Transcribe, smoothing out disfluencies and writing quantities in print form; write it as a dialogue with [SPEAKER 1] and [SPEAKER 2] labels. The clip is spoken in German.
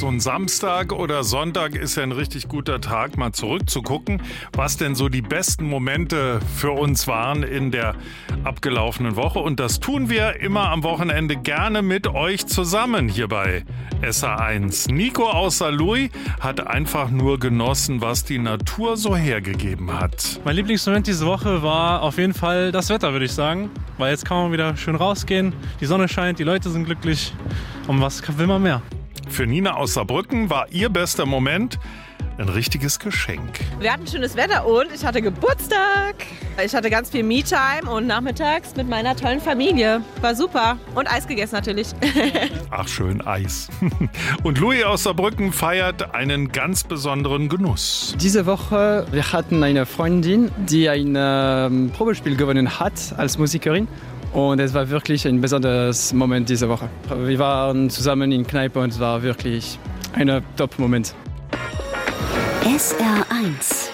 [SPEAKER 1] So ein Samstag oder Sonntag ist ja ein richtig guter Tag, mal zurückzugucken, was denn so die besten Momente für uns waren in der abgelaufenen Woche. Und das tun wir immer am Wochenende gerne mit euch zusammen hier bei SA1. Nico aus Saarlouis hat einfach nur genossen, was die Natur so hergegeben hat.
[SPEAKER 2] Mein Lieblingsmoment diese Woche war auf jeden Fall das Wetter, würde ich sagen. Weil jetzt kann man wieder schön rausgehen, die Sonne scheint, die Leute sind glücklich. Und was will man mehr?
[SPEAKER 1] Für Nina aus Saarbrücken war ihr bester Moment ein richtiges Geschenk.
[SPEAKER 3] Wir hatten schönes Wetter und ich hatte Geburtstag. Ich hatte ganz viel Me-Time und nachmittags mit meiner tollen Familie. War super. Und Eis gegessen natürlich.
[SPEAKER 1] Ach, schön Eis. Und Louis aus Saarbrücken feiert einen ganz besonderen Genuss.
[SPEAKER 4] Diese Woche, wir hatten eine Freundin, die ein Probespiel gewonnen hat als Musikerin. Und es war wirklich ein besonderes Moment diese Woche. Wir waren zusammen in Kneipe und es war wirklich ein Top-Moment.
[SPEAKER 5] SR1